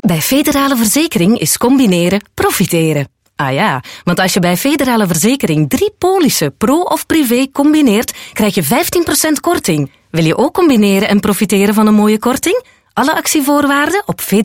Bij Federale Verzekering is combineren profiteren. Ah ja, want als je bij Federale Verzekering 3 polissen, pro of privé, combineert, krijg je 15% korting. Wil je ook combineren en profiteren van een mooie korting? Alle actievoorwaarden op